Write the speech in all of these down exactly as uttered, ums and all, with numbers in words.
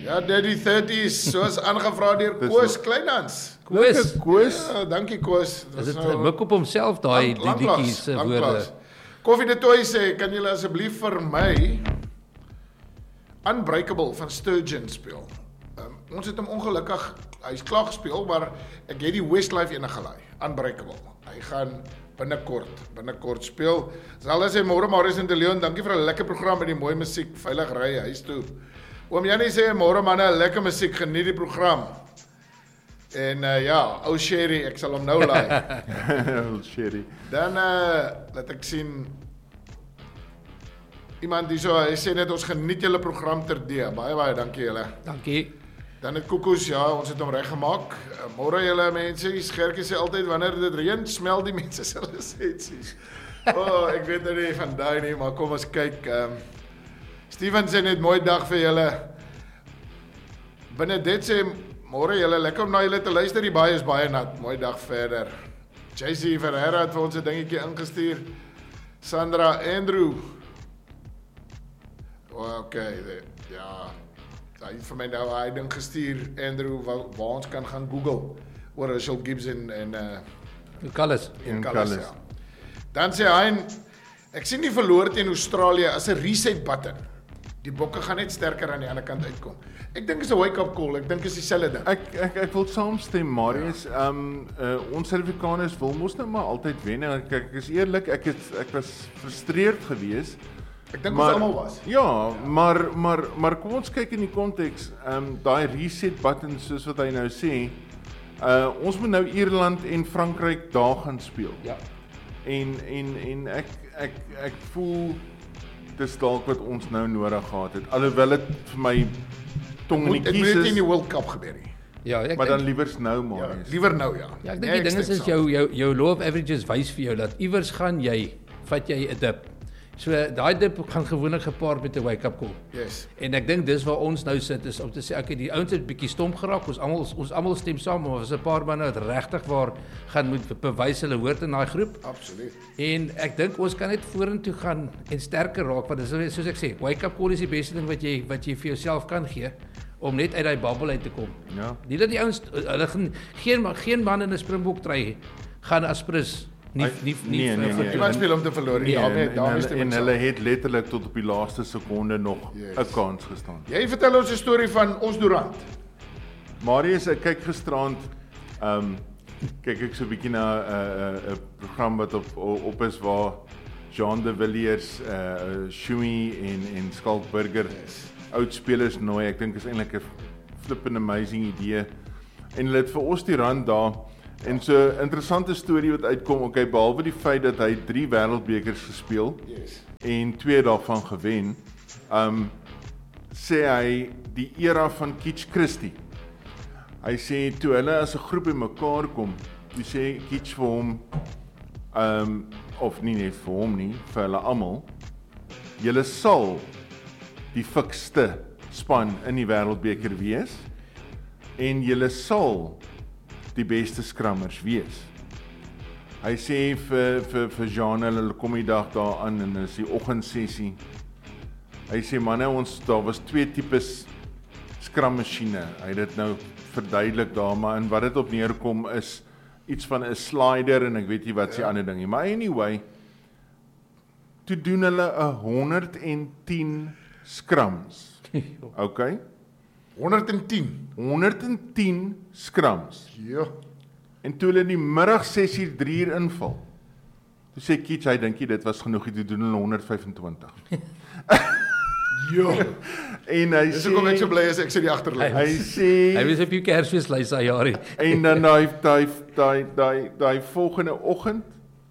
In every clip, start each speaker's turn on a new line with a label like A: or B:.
A: Ja, Daddy thirties, soos aangevra deur Koos Kleinhans.
B: Koos,
C: Koos.
A: Ja, dankie Koos.
B: is dit nou, mik op homself daai die liedjies se woorde.
A: Koffie de Toy sê, kan julle asseblief vir my Unbreakable van Sturgeon speel? Um, ons het hom ongelukkig, hy's klaar gespeel, maar ek het die Westlife ene gelaai, Unbreakable. Hy gaan binnekort, binnekort speel. Sal as hy môre Marius en de Leon, dankie vir 'n lekker program met die mooi musiek, veilig ry huis toe. Oom Jannie sê môre manne, lekker musiek, geniet die program. En uh, ja, ou Sherry, ek sal hom nou laai.
C: Ou Sherry.
A: Dan uh, laat ek sien iemand hier so, hy sê net ons geniet julle program terdee. Baie baie dankie julle.
B: Dankie.
A: Dan het Koekoes, ja, ons het hom reggemaak. Uh, môre julle mense, Gertjie sê altyd wanneer dit reën, smel die mense se lisensies. O, oh, ek weet nou nie van daai nie, maar kom ons kyk. Um, Steven sê net mooi dag vir julle. Benedette sê môre julle, lekker om na julle te luister, die baie is baie nat. Mooi dag verder. J C Ferreira het vir ons 'n dingetjie ingestuur. Sandra Andrew. Oh, okay, de, ja. Hy het vir my nou hy ding gestuur, Andrew, waar, waar ons kan gaan Google oor Rachel Gibbs en en uh
B: Callis.
A: en Callis. Ja. Dan sê hy, ek sien die verloor teen Australië as 'n reset button. Die bokke gaan net sterker aan die ander kant uitkom. Ek dink is 'n wake-up call, ek dink is dieselfde ding.
C: Ek ek ek wil saamstem, Marius. Ehm um, uh, ons Suid-Afrikaners wil mos nou maar altyd wen. Ek ek is eerlik, ek het ek was frustreerd geweest.
A: Ek dink ons almal was.
C: Ja, maar maar maar kom ons kyk in die konteks. Ehm um, daai reset button soos wat hy nou sê. Uh ons moet nou Ierland en Frankryk daar gaan speel.
B: Ja.
C: En en en ek ek ek voel dis dalk wat ons nou nodig gehad het. Alhoewel dit vir my tong in die
A: Dit
C: kies
A: moet nie in
C: is,
A: die World Cup gebeur nie.
B: Ja, ek
C: maar
B: dink
C: dan liewers nou
A: Ja,
C: maar.
A: liewer nou ja.
B: ja, ek dink
A: Nee,
B: die ding is
A: stem
B: is
A: saam.
B: jou jou jou law of averages wys vir jou dat iewers gaan jy vat jy 'n dip. So daai dip gaan gewoonlik gepaard met 'n wake-up call.
A: Yes.
B: En ek dink dis waar ons nou sit is om te sê okay, die ouens het bietjie stomp geraak. Ons almal ons almal stem saam, maar ons 'n paar manne wat regtig waar gaan moet bewys hulle hoort in daai groep.
A: Absoluut.
B: En ek dink ons kan net vorentoe gaan en sterker raak want dis soos ek sê, wake-up call is die beste ding wat jy wat jy vir jouself kan gee om net uit daai bubble uit te kom.
C: Ja.
B: Nie dat die ouens hulle gaan geen geen man in 'n Springbok trui gaan aspris nie nie nie
C: Nee, nee, nee.
A: Iemand speel om te verloor.
B: Nee,
A: Ja,
C: En,
A: nee,
C: en,
A: daar is
C: hulle,
A: dit.
C: en hulle het letterlik tot op die laaste sekonde nog 'n
A: Yes.
C: kans gestaan.
A: Jy vertel ons 'n storie van ons Durant.
C: Marius, ek kyk gisterand, ehm um, kyk ek so 'n bietjie na 'n uh, 'n uh, program wat op op is waar Jean de Villiers, uh Shui en en Skalk Burger
A: Yes.
C: oud spelers nooi. Ek dink is eintlik 'n flippin amazing idee. En hulle het vir ons die rand daar. En so 'n interessante storie wat uitkom, okay, behalwe die feit dat hy drie wêreldbekers gespeel
A: Yes.
C: en twee daarvan gewen, um sê hy die era van Kitch Christie. Hy sê toe hulle as 'n groep bymekaar kom, toe sê Kitch vir hom, um of nie net vir hom nie, vir hulle almal, julle sal die fikste span in die wêreldbeker wees en julle sal die beste scrummers wees. Hy sê vir vir vir Jean, hulle kom die dag daar aan en dis die oggendsessie. Hy sê manne, ons daar was twee tipes scrum masjiene. Hy het dit nou verduidelik daar, maar en wat dit op neerkom is iets van 'n slider en ek weet nie wat se ja. ander ding nie. Maar anyway, toe doen hulle 'n honderd en tien scrums. Okay?
A: honderd en tien.
C: honderd en tien scrums.
A: Ja.
C: En toe hulle in die middagsessie drie uur inval, toe sê Kitch, hy dink dit was genoeg, toe doen hulle honderd vyf en twintig.
A: Ja.
C: En hy
A: Dis
C: sê,
A: hoekom ek so bly is ek sit die agterlyn.
C: hy sê,
B: Hy was op jou Kersfeeslys daai jaar.
C: en dan daai daai daai daai daai volgende oggend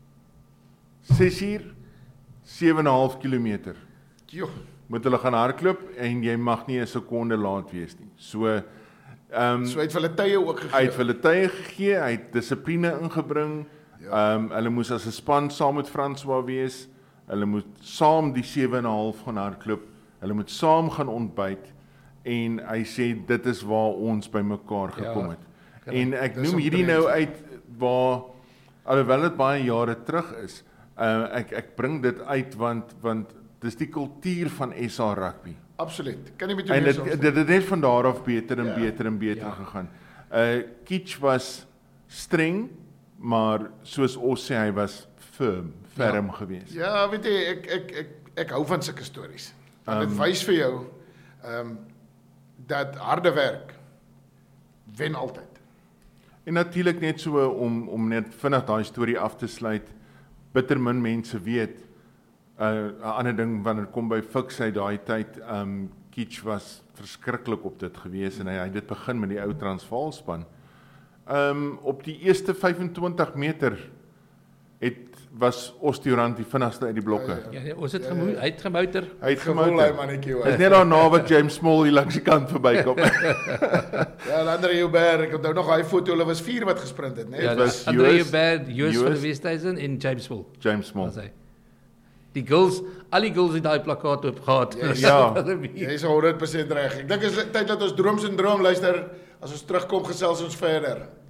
C: ses uur sewe en 'n half kilometer.
A: Jo.
C: Moet hulle gaan hardloop en jy mag nie 'n sekonde laat wees nie. So ehm um,
A: So hy het vir hulle tye ook gegee.
C: hy het vir hulle tye gegee, hy het dissipline ingebring. Ehm
A: Ja.
C: um, hulle moes as 'n span saam met François wees. Hulle moet saam die sewe en 'n half gaan hardloop. Hulle moet saam gaan ontbyt en hy sê dit is waar ons bymekaar gekom
B: Ja,
C: het.
B: kan
C: En ek
A: dis
C: noem hierdie
A: omtrent
C: nou uit waar alhoewel dit baie jare terug is, uh, ek ek bring dit uit want want dis die kultuur van S A rugby.
A: absoluut. Kan nie met jou
C: En
A: meer
C: dit
A: soms
C: dit het net van daar af beter en
A: Ja.
C: beter en beter
B: Ja.
C: gegaan. Uh Kitch was streng, maar soos ons sê hy was firm, ferm
B: Ja.
C: geweest.
A: Ja, weet jy, ek ek ek ek hou van sulke stories. Want dit
C: Um,
A: wys vir jou ehm um, dat harde werk wen altyd.
C: En natuurlik net so om om net vinnig daai storie af te sluit. Bitter min mense weet 'n uh, ander ding wanneer dit kom by Fix uit daai tyd, um Kitch was verskriklik op dit gewees en hy hy het dit begin met die ou Transvaal span. Um op die eerste vyf-en-twintig meter het was Osteorant die vinnigste uit die blokke.
A: Ja,
B: Ja, nee, ons het
A: Ja,
B: gemoe,
A: ja.
B: hy het gemouter.
C: Hy het
A: Gevoel hy
C: gemouter.
A: mannetjie
C: Dit
A: hoor.
C: is net daarna wat James Small hier langs die kant verbykom.
A: Ja, Andre Joubert, ek onthou nog daai foto, hulle was vier wat gesprint het, né?
B: Ja,
A: Dit
C: was
B: dis Andre
C: Joos-
B: Joubert, Joos van
C: Joos-
B: der Westhuizen en James Wool.
C: James Small.
B: Was hy. Die girls, al die girls het daai plakkaat op gehad.
A: Yes.
C: Ja.
A: Jy is honderd persent reg. Ek dink is tyd dat ons droom syndroom luister. As ons terugkom gesels ons verder.